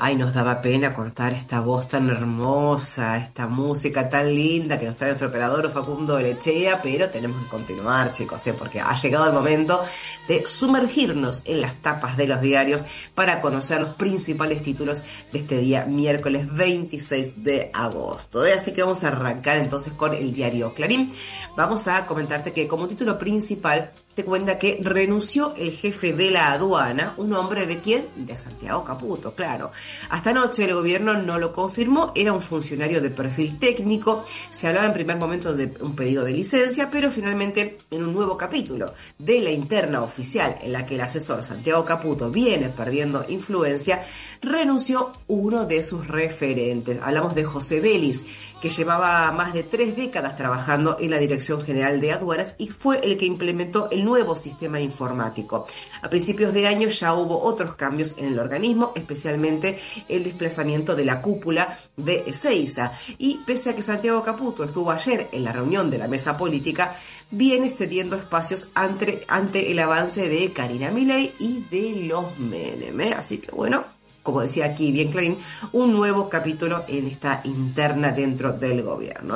Ay, nos daba pena cortar esta voz tan hermosa, esta música tan linda que nos trae nuestro operador Facundo Lechea, pero tenemos que continuar, chicos, porque ha llegado el momento de sumergirnos en las tapas de los diarios para conocer los principales títulos de este día, miércoles 26 de agosto. Así que vamos a arrancar entonces con el diario Clarín. Vamos a comentarte que como título principal te cuenta que renunció el jefe de la aduana, un hombre de quién, de Santiago Caputo, claro. Hasta anoche el gobierno no lo confirmó, era un funcionario de perfil técnico, se hablaba en primer momento de un pedido de licencia, pero finalmente en un nuevo capítulo de la interna oficial en la que el asesor Santiago Caputo viene perdiendo influencia, renunció uno de sus referentes. Hablamos de José Vélez, que llevaba más de 3 décadas trabajando en la Dirección General de Aduanas y fue el que implementó el nuevo sistema informático. A principios de año ya hubo otros cambios en el organismo, especialmente el desplazamiento de la cúpula de Ezeiza. Y pese a que Santiago Caputo estuvo ayer en la reunión de la mesa política, viene cediendo espacios ante el avance de Karina Milei y de los Menem. Así que bueno, como decía aquí bien Clarín, un nuevo capítulo en esta interna dentro del gobierno.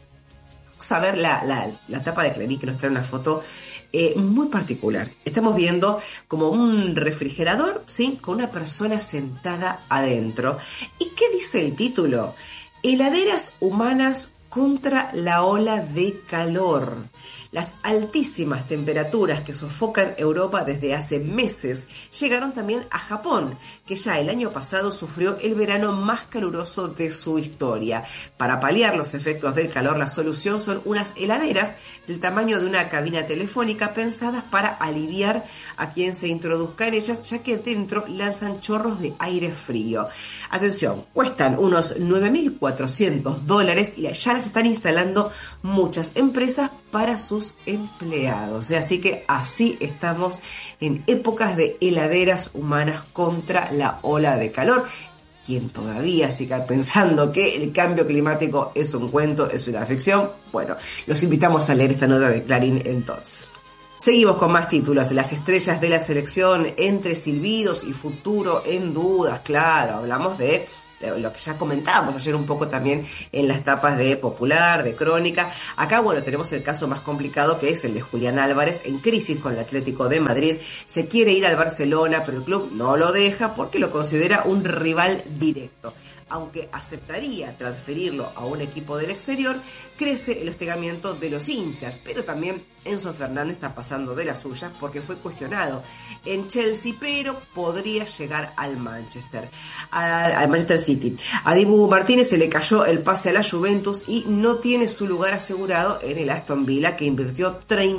Vamos a ver la tapa de Clarín, que nos trae una foto muy particular. Estamos viendo como un refrigerador, ¿sí?, con una persona sentada adentro. ¿Y qué dice el título? Heladeras humanas contra la ola de calor. Las altísimas temperaturas que sofocan Europa desde hace meses llegaron también a Japón, que ya el año pasado sufrió el verano más caluroso de su historia. Para paliar los efectos del calor, la solución son unas heladeras del tamaño de una cabina telefónica pensadas para aliviar a quien se introduzca en ellas, ya que dentro lanzan chorros de aire frío. Atención, cuestan unos $9.400 y ya las están instalando muchas empresas para sus empleados. Así que así estamos en épocas de heladeras humanas contra la ola de calor. Quien todavía siga pensando que el cambio climático es un cuento, es una ficción, bueno, los invitamos a leer esta nota de Clarín entonces. Seguimos con más títulos. Las estrellas de la selección entre silbidos y futuro en dudas. Claro, hablamos de lo que ya comentábamos ayer un poco también en las tapas de Popular, de Crónica. Acá, bueno, tenemos el caso más complicado, que es el de Julián Álvarez, en crisis con el Atlético de Madrid. Se quiere ir al Barcelona, pero el club no lo deja porque lo considera un rival directo. Aunque aceptaría transferirlo a un equipo del exterior, crece el hostigamiento de los hinchas, pero también Enzo Fernández está pasando de las suyas porque fue cuestionado en Chelsea, pero podría llegar al Manchester City. A Dibu Martínez se le cayó el pase a la Juventus y no tiene su lugar asegurado en el Aston Villa, que invirtió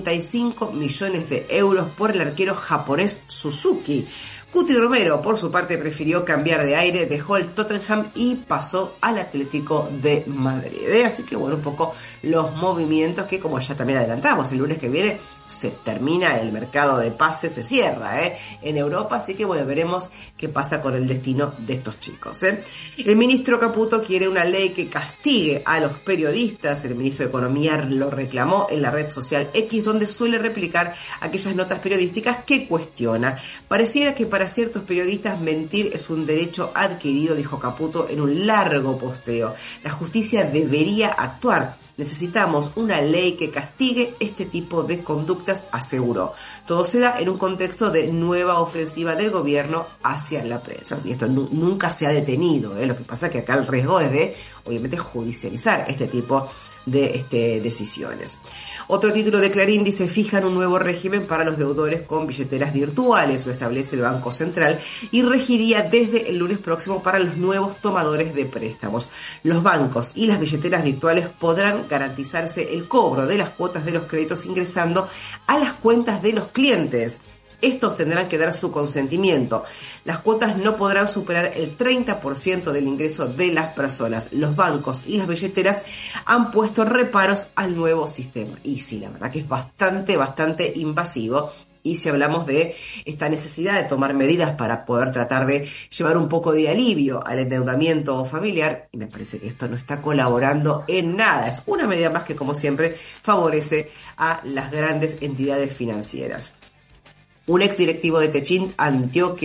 35 millones de euros por el arquero japonés Suzuki. Cuti Romero, por su parte, prefirió cambiar de aire, dejó el Tottenham y pasó al Atlético de Madrid. Así que bueno, un poco los movimientos que, como ya también adelantamos, el lunes que viene se termina el mercado de pases, se cierra en Europa, así que bueno, veremos qué pasa con el destino de estos chicos. El ministro Caputo quiere una ley que castigue a los periodistas. El ministro de Economía lo reclamó en la red social X, donde suele replicar aquellas notas periodísticas que cuestiona. Pareciera que para ciertos periodistas mentir es un derecho adquirido, dijo Caputo en un largo posteo. La justicia debería actuar. Necesitamos una ley que castigue este tipo de conductas, aseguró. Todo se da en un contexto de nueva ofensiva del gobierno hacia la prensa. Y esto nunca se ha detenido. Lo que pasa es que acá el riesgo es de, obviamente, judicializar este tipo de decisiones. Otro título de Clarín dice: fijan un nuevo régimen para los deudores con billeteras virtuales. Lo establece el Banco Central y regiría desde el lunes próximo para los nuevos tomadores de préstamos. Los bancos y las billeteras virtuales podrán garantizarse el cobro de las cuotas de los créditos ingresando a las cuentas de los clientes. Estos tendrán que dar su consentimiento. Las cuotas no podrán superar el 30% del ingreso de las personas. Los bancos y las billeteras han puesto reparos al nuevo sistema. Y sí, la verdad que es bastante invasivo. Y si hablamos de esta necesidad de tomar medidas para poder tratar de llevar un poco de alivio al endeudamiento familiar, y me parece que esto no está colaborando en nada. Es una medida más que, como siempre, favorece a las grandes entidades financieras. Un exdirectivo de Techint admitió que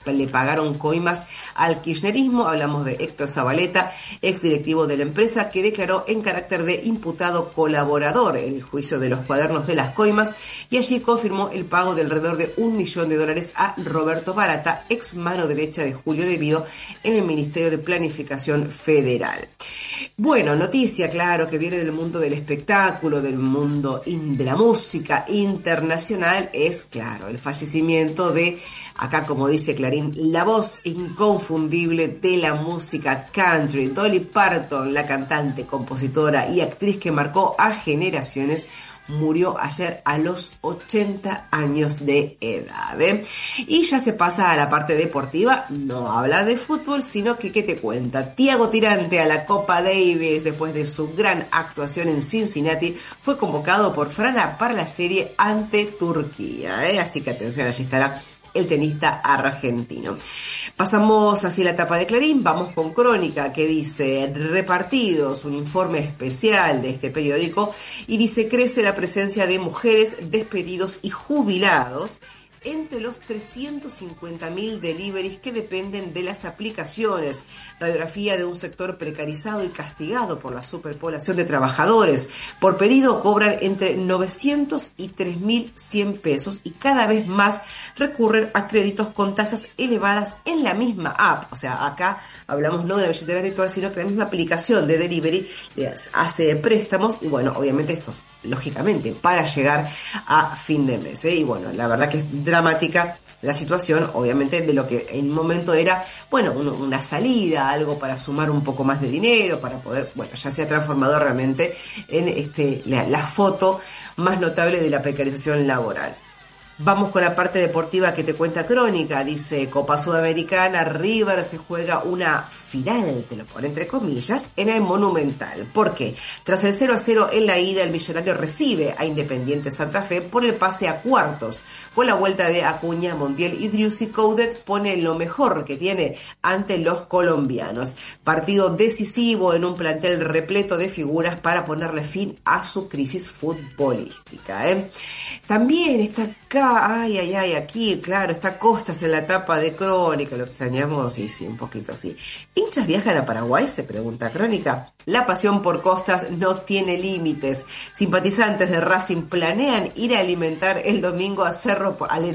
le pagaron coimas al kirchnerismo. Hablamos de Héctor Zabaleta, exdirectivo de la empresa, que declaró en carácter de imputado colaborador en el juicio de los cuadernos de las coimas, y allí confirmó el pago de alrededor de $1 millón a Roberto Barata, ex mano derecha de Julio De Vido en el Ministerio de Planificación Federal. Bueno, noticia, claro, que viene del mundo del espectáculo, del mundo de la música internacional, es, claro, el fallecimiento de, acá como dice Clarín, la voz inconfundible de la música country, Dolly Parton, la cantante, compositora y actriz que marcó a generaciones, murió ayer a los 80 años de edad, ¿eh? Y ya se pasa a la parte deportiva, no habla de fútbol, sino que, ¿qué te cuenta? Thiago Tirante a la Copa Davis, después de su gran actuación en Cincinnati, fue convocado por Frana para la serie ante Turquía, ¿eh? Así que atención, allí estará el tenista argentino. Pasamos así la etapa de Clarín, vamos con Crónica, que dice: repartidos, un informe especial de este periódico, y dice: crece la presencia de mujeres, despedidos y jubilados entre los 350.000 deliveries que dependen de las aplicaciones. Radiografía de un sector precarizado y castigado por la superpoblación de trabajadores. Por pedido cobran entre 900 y 3.100 pesos y cada vez más recurren a créditos con tasas elevadas en la misma app. O sea, acá hablamos no de la billetera virtual, sino que la misma aplicación de delivery les hace préstamos, y bueno, obviamente estos, lógicamente, para llegar a fin de mes, ¿eh? Y bueno, la verdad que es dramática la situación, obviamente, de lo que en un momento era, bueno, una salida, algo para sumar un poco más de dinero, para poder, bueno, ya se ha transformado realmente en la foto más notable de la precarización laboral. Vamos con la parte deportiva que te cuenta Crónica. Dice: Copa Sudamericana, River se juega una final, te lo pone entre comillas, en el Monumental. ¿Por qué? Tras el 0-0 en la ida, el Millonario recibe a Independiente Santa Fe por el pase a cuartos. Con la vuelta de Acuña, Montiel y Driussi, Coudet pone lo mejor que tiene ante los colombianos. Partido decisivo en un plantel repleto de figuras para ponerle fin a su crisis futbolística, ¿eh? También está acá, aquí, claro, está Costas en la tapa de Crónica, lo extrañamos, sí, un poquito así. ¿Hinchas viajan a Paraguay?, se pregunta Crónica. La pasión por Costas no tiene límites. Simpatizantes de Racing planean ir a alimentar el domingo a Cerro,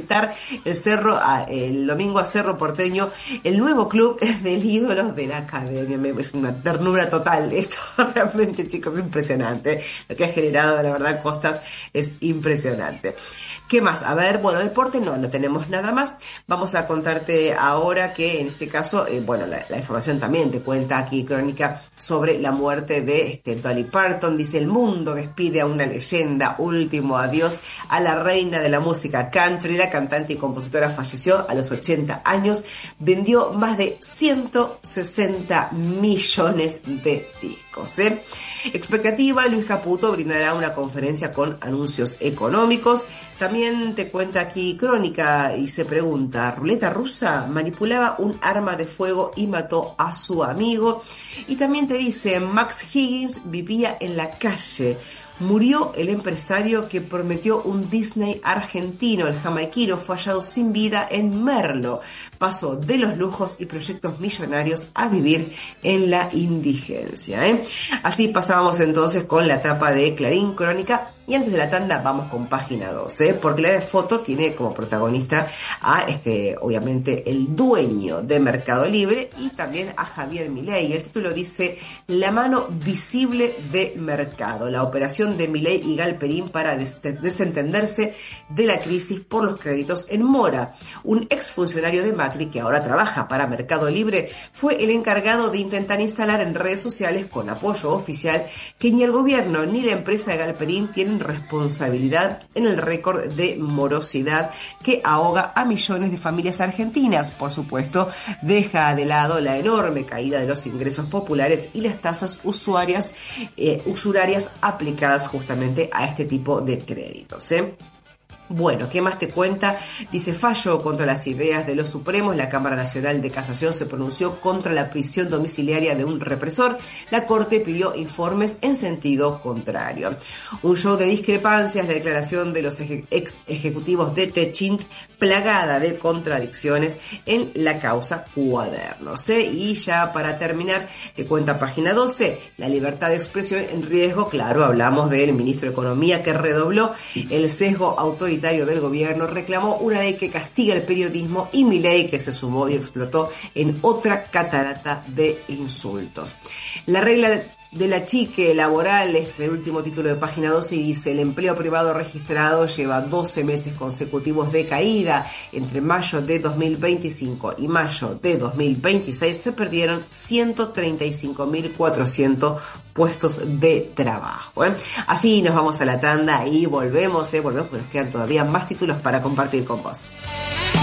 el domingo a Cerro Porteño, el nuevo club del ídolo de la academia. Es una ternura total esto, realmente, chicos, impresionante. Lo que ha generado, la verdad, Costas es impresionante. ¿Qué más? A ver, bueno, deporte no tenemos nada más. Vamos a contarte ahora que en este caso, la información también te cuenta aquí Crónica sobre la muerte de Dolly Parton. Dice: el mundo despide a una leyenda, último adiós a la reina de la música country. La cantante y compositora falleció a los 80 años, vendió más de 160 millones de discos, ¿eh? Expectativa: Luis Caputo brindará una conferencia con anuncios económicos. También te cuenta aquí Crónica y se pregunta: ruleta rusa, manipulaba un arma de fuego y mató a su amigo. Y también te dice: Max Higgins vivía en la calle. Murió el empresario que prometió un Disney argentino. El jamaiquino fue hallado sin vida en Merlo. Pasó de los lujos y proyectos millonarios a vivir en la indigencia, ¿eh? Así pasábamos entonces con la tapa de Clarín Crónica. Y antes de la tanda vamos con página 12, porque la foto tiene como protagonista a obviamente el dueño de Mercado Libre y también a Javier Milei. El título dice: la mano visible de Mercado, la operación de Milei y Galperín para desentenderse de la crisis por los créditos en mora. Un exfuncionario de Macri, que ahora trabaja para Mercado Libre, fue el encargado de intentar instalar en redes sociales, con apoyo oficial, que ni el gobierno ni la empresa de Galperín tienen responsabilidad en el récord de morosidad que ahoga a millones de familias argentinas. Por supuesto, deja de lado la enorme caída de los ingresos populares y las tasas usurarias aplicadas justamente a este tipo de créditos, ¿eh? Bueno, ¿qué más te cuenta? Dice, fallo contra las ideas de los Supremos. La Cámara Nacional de Casación se pronunció contra la prisión domiciliaria de un represor. La Corte pidió informes en sentido contrario. Un show de discrepancias, la declaración de los ex ejecutivos de Techint, plagada de contradicciones en la causa Cuadernos. Y ya para terminar, te cuenta página 12, la libertad de expresión en riesgo. Claro, hablamos del ministro de Economía que redobló el sesgo autoritario del gobierno, reclamó una ley que castiga el periodismo y Milei que se sumó y explotó en otra catarata de insultos. La regla de la chique laboral es el último título de página 12 y dice, el empleo privado registrado lleva 12 meses consecutivos de caída. Entre mayo de 2025 y mayo de 2026 se perdieron 135.400 puestos de trabajo. Así nos vamos a la tanda y volvemos porque nos quedan todavía más títulos para compartir con vos.